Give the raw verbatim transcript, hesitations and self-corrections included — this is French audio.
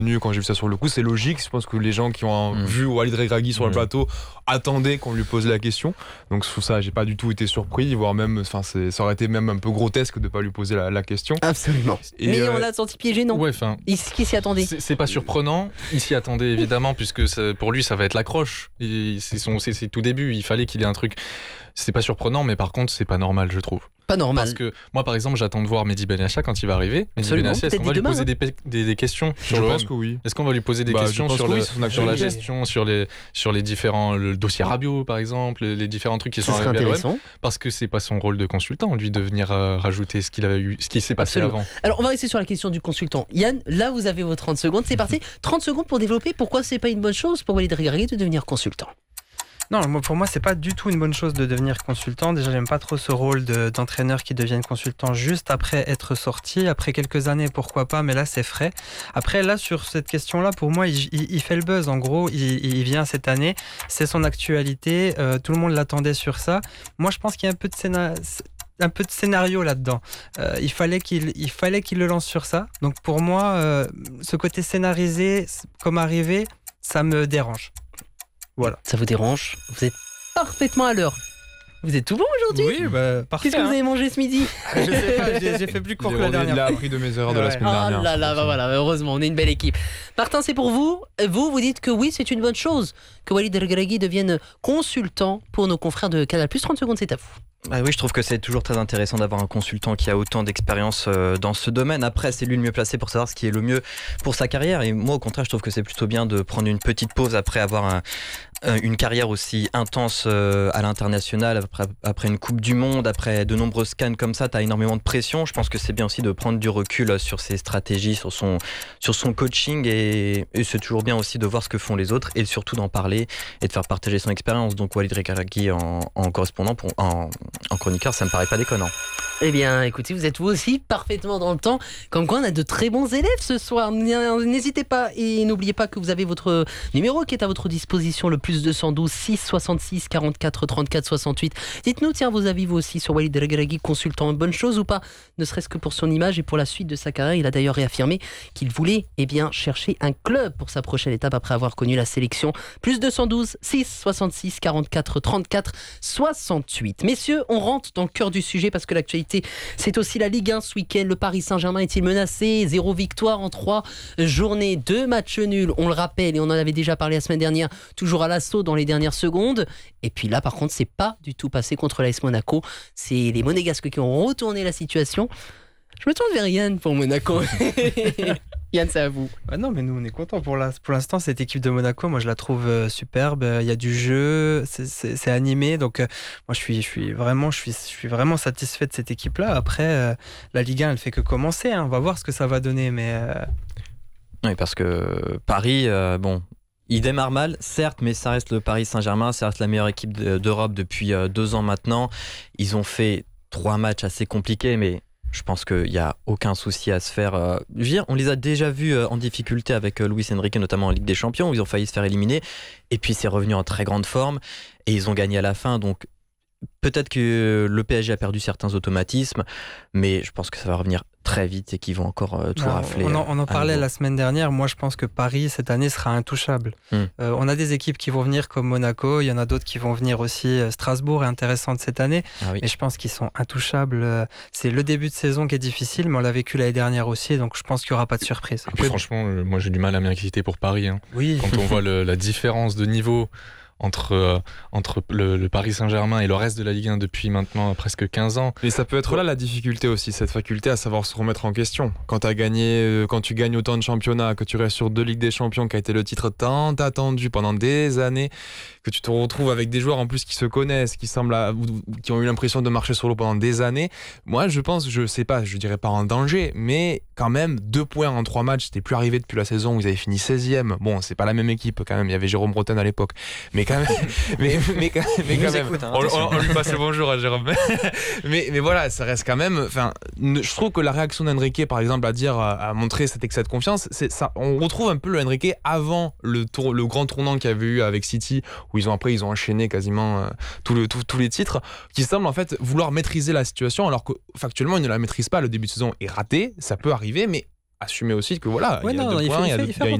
Quand j'ai vu ça sur le coup, c'est logique. Je pense que les gens qui ont mmh. vu Walid Regragui sur mmh. le plateau attendaient qu'on lui pose la question. Donc sous ça, j'ai pas du tout été surpris, voire même, enfin, ça aurait été même un peu grotesque de pas lui poser la, la question. Absolument. Et Mais euh, on l'a senti piégé, non ? Ouais, enfin. Qui s'y attendait ? c'est, c'est pas surprenant. Il s'y attendait évidemment, puisque ça, pour lui, ça va être l'accroche. Et c'est son, c'est, c'est tout début. Il fallait qu'il ait un truc. C'est pas surprenant, mais par contre, c'est pas normal, je trouve. Pas normal. Parce que moi, par exemple, j'attends de voir Mehdi Benatia quand il va arriver. Mehdi Benatia, est-ce qu'on va lui poser des, des, des questions sur Je le pense que oui. Est-ce qu'on va lui poser des bah, questions sur, le, oui, sur la gestion, sur les, sur les différents le dossier Rabiot, par exemple, les, les différents trucs qui sont arrivés à l'O M, parce que c'est pas son rôle de consultant, lui, de venir euh, rajouter ce qu'il avait eu, ce qui s'est passé Absolument. avant. Alors, on va rester sur la question du consultant. Yann, là, vous avez vos trente secondes. C'est parti. trente secondes pour développer pourquoi c'est pas une bonne chose pour Walid Regragui de devenir consultant. Non, moi, pour moi, c'est pas du tout une bonne chose de devenir consultant. Déjà, j'aime pas trop ce rôle de, d'entraîneur qui devienne consultant juste après être sorti. Après quelques années, pourquoi pas, mais là, c'est frais. Après, là, sur cette question-là, pour moi, il, il, il fait le buzz. En gros, il, il vient cette année. C'est son actualité. Euh, tout le monde l'attendait sur ça. Moi, je pense qu'il y a un peu de scénario. un peu de scénario là-dedans. Euh, il fallait qu'il, il fallait qu'il le lance sur ça. Donc, pour moi, euh, ce côté scénarisé, comme arrivé, ça me dérange. Voilà. Ça vous dérange ? Vous êtes parfaitement à l'heure. Vous êtes tout bon aujourd'hui ? Oui, bah, parfait. Qu'est-ce que hein. vous avez mangé ce midi ? Je sais pas, j'ai, j'ai fait plus court que la dernière. Il a appris de mes erreurs de la ouais. semaine dernière. Ah là là, bah voilà, heureusement, on est une belle équipe. Martin, c'est pour vous. Vous, vous dites que oui, c'est une bonne chose que Walid Regragui devienne consultant pour nos confrères de Canal+. trente secondes, c'est à vous. Ah oui, je trouve que c'est toujours très intéressant d'avoir un consultant qui a autant d'expérience dans ce domaine. Après, c'est lui le mieux placé pour savoir ce qui est le mieux pour sa carrière. Et moi, au contraire, je trouve que c'est plutôt bien de prendre une petite pause après avoir un, une carrière aussi intense à l'international, après, après une Coupe du Monde, après de nombreuses cannes comme ça, tu as énormément de pression. Je pense que c'est bien aussi de prendre du recul sur ses stratégies, sur son, sur son coaching. Et, et c'est toujours bien aussi de voir ce que font les autres et surtout d'en parler et de faire partager son expérience. Donc Walid Regragui en, en correspondant, pour, en En chroniqueur, ça me paraît pas déconnant. Eh bien, écoutez, vous êtes vous aussi parfaitement dans le temps. Comme quoi, on a de très bons élèves ce soir. N'hésitez pas et n'oubliez pas que vous avez votre numéro qui est à votre disposition, le plus deux cent douze six soixante-six quarante-quatre trente-quatre soixante-huit. Dites-nous, tiens, vos avis vous aussi sur Walid Regragui, consultant, une bonne chose ou pas, ne serait-ce que pour son image et pour la suite de sa carrière. Il a d'ailleurs réaffirmé qu'il voulait eh bien, chercher un club pour sa prochaine étape après avoir connu la sélection. Plus deux cent douze six soixante-six quarante-quatre trente-quatre soixante-huit. Messieurs, on rentre dans le cœur du sujet parce que l'actualité, c'est aussi la Ligue un ce week-end. Le Paris Saint-Germain est-il menacé ? Zéro victoire en trois journées, deux matchs nuls, on le rappelle, et on en avait déjà parlé la semaine dernière, toujours à l'assaut dans les dernières secondes. Et puis là, par contre, c'est pas du tout passé contre l'A S Monaco. C'est les Monégasques qui ont retourné la situation. Je me tourne vers Yann pour Monaco. Yann, c'est à vous. Ah non, mais nous, on est contents. Pour, la, pour l'instant, cette équipe de Monaco, moi, je la trouve euh, superbe. Il y a du jeu, c'est, c'est, c'est animé. Donc, euh, moi, je suis, je, suis vraiment, je, suis, je suis vraiment satisfait de cette équipe-là. Après, euh, la Ligue un, elle fait que commencer. Hein. On va voir ce que ça va donner. Mais euh... Oui, parce que Paris, euh, bon... il démarre mal, certes, mais ça reste le Paris Saint-Germain, ça reste la meilleure équipe d'Europe depuis euh, deux ans maintenant. Ils ont fait trois matchs assez compliqués, mais... je pense qu'il n'y a aucun souci à se faire. Euh, je veux dire, on les a déjà vus euh, en difficulté avec euh, Luis Enrique, notamment en Ligue des Champions, où ils ont failli se faire éliminer. Et puis, c'est revenu en très grande forme. Et ils ont gagné à la fin. Donc, peut-être que le P S G a perdu certains automatismes, mais je pense que ça va revenir très vite et qu'ils vont encore euh, tout non, rafler. On en, on en parlait nouveau. La semaine dernière. Moi, je pense que Paris, cette année, sera intouchable. Mm. Euh, on a des équipes qui vont venir comme Monaco. Il y en a d'autres qui vont venir aussi. Strasbourg est intéressante cette année. Ah oui. Mais je pense qu'ils sont intouchables. C'est le début de saison qui est difficile, mais on l'a vécu l'année dernière aussi. Donc, je pense qu'il n'y aura pas de surprise. Après, franchement, euh, moi, j'ai du mal à m'inquiéter pour Paris. Hein. Oui. Quand on voit le, la différence de niveau entre, euh, entre le, le Paris Saint-Germain et le reste de la Ligue un depuis maintenant presque quinze ans. Et ça peut être là la difficulté aussi, cette faculté à savoir se remettre en question. Quand, t'as gagné, euh, quand tu gagnes autant de championnats, que tu restes sur deux Ligues des Champions, qui a été le titre tant attendu pendant des années, que tu te retrouves avec des joueurs en plus qui se connaissent, qui semblent à, qui ont eu l'impression de marcher sur l'eau pendant des années. Moi, je pense, je sais pas, je dirais pas en danger, mais quand même, deux points en trois matchs, c'était plus arrivé depuis la saison où ils avaient fini seizième. Bon, c'est pas la même équipe quand même, il y avait Jérôme Breton à l'époque. Mais quand même, mais, mais, mais, mais quand même, écoute, hein, on, on, on lui passe le bonjour à Jérôme. mais, mais voilà, ça reste quand même, enfin, je trouve que la réaction d'Enrique, par exemple, à dire, à montrer cet excès de confiance, c'est ça, on retrouve un peu le Enrique avant le, tour, le grand tournant qu'il y avait eu avec City, où ils ont après, ils ont enchaîné quasiment euh, tout le, tout, tous les titres, qui semblent en fait vouloir maîtriser la situation, alors que factuellement, ils ne la maîtrisent pas. Le début de saison est raté, ça peut arriver, mais assumer aussi que voilà, ouais, il y a non, deux il points, fait, il y a, il deux, fait, il y a une